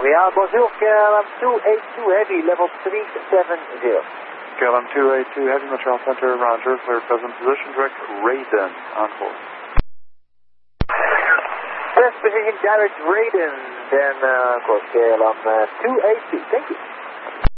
Yeah, Bonjour, KLM 282 Heavy, level 370. KLM 282 Heavy, Montreal Center, Roger, clear present position, direct Raiden, on course. Best position, direct Raiden, then, of course, KLM 282, thank you.